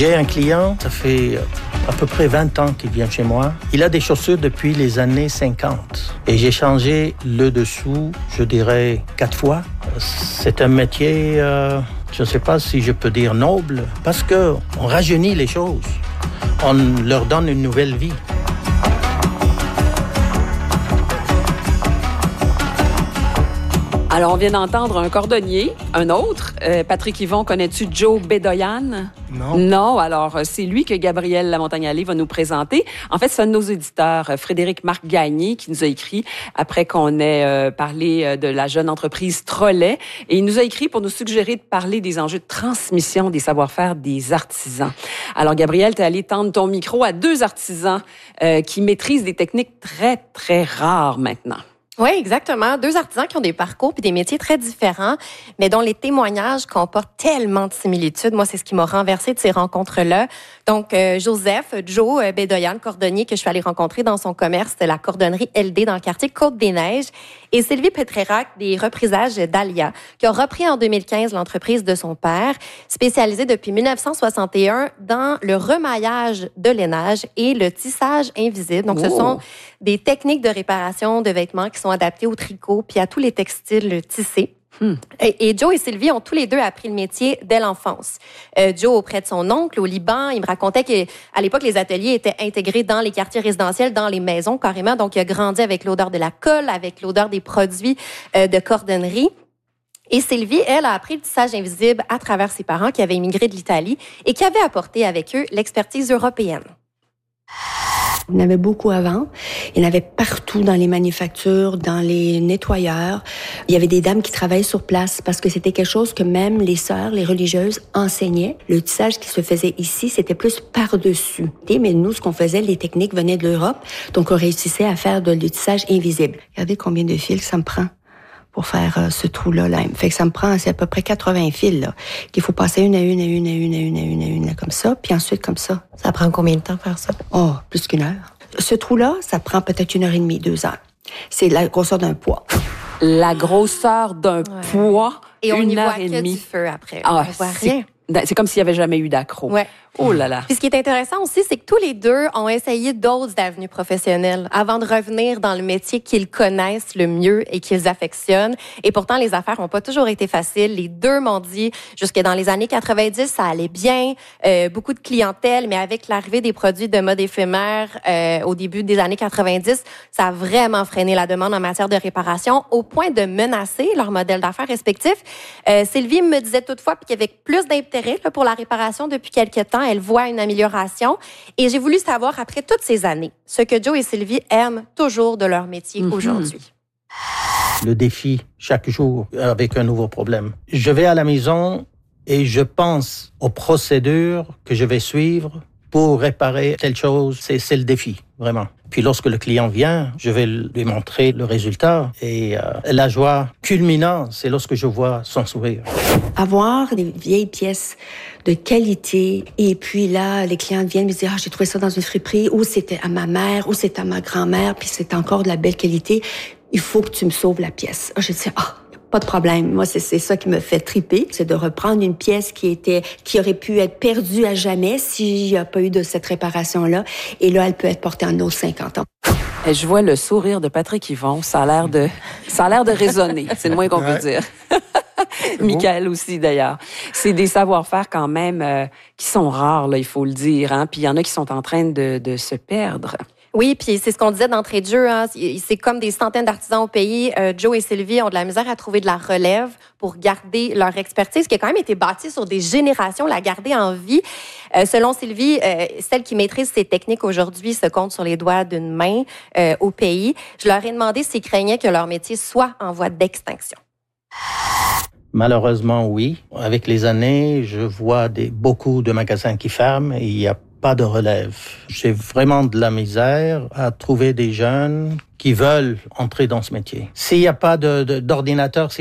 J'ai un client, ça fait à peu près 20 ans qu'il vient chez moi. Il a des chaussures depuis les années 50. Et j'ai changé le dessous, je dirais, 4 fois. C'est un métier, je ne sais pas si je peux dire noble, parce qu'on rajeunit les choses. On leur donne une nouvelle vie. Alors, on vient d'entendre un cordonnier, un autre. Patrick Yvon, connais-tu Joe Bedoyan? Non. Non, alors c'est lui que Gabriel Lamontagne-Allais va nous présenter. En fait, c'est un de nos éditeurs, Frédéric Marc Gagné, qui nous a écrit après qu'on ait parlé de la jeune entreprise Trollet. Et il nous a écrit pour nous suggérer de parler des enjeux de transmission des savoir-faire des artisans. Alors, Gabriel, t'es allé tendre ton micro à 2 artisans qui maîtrisent des techniques très, très rares maintenant. Oui, exactement. 2 artisans qui ont des parcours et des métiers très différents, mais dont les témoignages comportent tellement de similitudes. Moi, c'est ce qui m'a renversé de ces rencontres-là. Donc, Joe Bedoyan, cordonnier que je suis allée rencontrer dans son commerce de la cordonnerie LD dans le quartier Côte-des-Neiges, et Sylvie Petrérac des reprisages d'Alia, qui a repris en 2015 l'entreprise de son père, spécialisée depuis 1961 dans le remaillage de lainage et le tissage invisible. Donc, ce sont des techniques de réparation de vêtements qui sont adaptées au tricot puis à tous les textiles tissés. Et Joe et Sylvie ont tous les 2 appris le métier dès l'enfance. Joe auprès de son oncle au Liban, il me racontait qu'à l'époque, les ateliers étaient intégrés dans les quartiers résidentiels, dans les maisons carrément. Donc, il a grandi avec l'odeur de la colle, avec l'odeur des produits de cordonnerie. Et Sylvie, elle, a appris le tissage invisible à travers ses parents qui avaient immigré de l'Italie et qui avaient apporté avec eux l'expertise européenne. Il y en avait beaucoup avant. Il y en avait partout dans les manufactures, dans les nettoyeurs. Il y avait des dames qui travaillaient sur place parce que c'était quelque chose que même les sœurs, les religieuses enseignaient. Le tissage qui se faisait ici, c'était plus par-dessus. Mais nous, ce qu'on faisait, les techniques venaient de l'Europe. Donc, on réussissait à faire du tissage invisible. Regardez combien de fils ça me prend pour faire ce trou-là. Là. Fait que ça me prend, c'est à peu près 80 fils, là, qu'il faut passer une à une, là, comme ça, puis ensuite comme ça. Ça prend combien de temps faire ça? Oh, plus qu'1 heure. Ce trou-là, ça prend peut-être 1h30, 2 heures. C'est la grosseur d'un poids. La grosseur d'un poids, et on 1 y voit heure et que demie. du feu après. Ah, on voit rien. C'est comme s'il n'y avait jamais eu d'accro. Ouais. Oh là là. Puis ce qui est intéressant aussi, c'est que tous les 2 ont essayé d'autres avenues professionnelles avant de revenir dans le métier qu'ils connaissent le mieux et qu'ils affectionnent. Et pourtant, les affaires n'ont pas toujours été faciles. Les 2 m'ont dit, jusque dans les années 90, ça allait bien, beaucoup de clientèle, mais avec l'arrivée des produits de mode éphémère au début des années 90, ça a vraiment freiné la demande en matière de réparation au point de menacer leur modèle d'affaires respectif. Sylvie me disait toutefois qu'il y avait plus d'intérêt pour la réparation depuis quelques temps. Elle voit une amélioration. Et j'ai voulu savoir, après toutes ces années, ce que Joe et Sylvie aiment toujours de leur métier aujourd'hui. Le défi, chaque jour, avec un nouveau problème. Je vais à la maison et je pense aux procédures que je vais suivre pour réparer telle chose. C'est le défi, vraiment. Puis lorsque le client vient, je vais lui montrer le résultat. Et la joie culminante, c'est lorsque je vois son sourire. Avoir des vieilles pièces de qualité, et puis là, les clients viennent me dire « Ah, j'ai trouvé ça dans une friperie, ou c'était à ma mère, ou c'était à ma grand-mère, puis c'est encore de la belle qualité. Il faut que tu me sauves la pièce. » Je dis « Ah, pas de problème. » Moi, c'est ça qui me fait triper, c'est de reprendre une pièce qui aurait pu être perdue à jamais s'il n'y a pas eu de cette réparation-là. Et là, elle peut être portée en autre 50 ans. Et je vois le sourire de Patrick Yvon. Ça a l'air de résonner. C'est le moins qu'on peut dire. Michael aussi, d'ailleurs. C'est des savoir-faire quand même qui sont rares, là, il faut le dire. Hein? Puis il y en a qui sont en train de se perdre. Oui, puis c'est ce qu'on disait d'entrée de jeu. Hein. C'est comme des centaines d'artisans au pays. Joe et Sylvie ont de la misère à trouver de la relève pour garder leur expertise, qui a quand même été bâtie sur des générations, la garder en vie. Selon Sylvie, celle qui maîtrise ces techniques aujourd'hui se compte sur les doigts d'une main au pays. Je leur ai demandé s'ils craignaient que leur métier soit en voie d'extinction. Malheureusement, oui. Avec les années, je vois beaucoup de magasins qui ferment et il n'y a pas de relève. J'ai vraiment de la misère à trouver des jeunes qui veulent entrer dans ce métier. S'il n'y a pas d'ordinateur,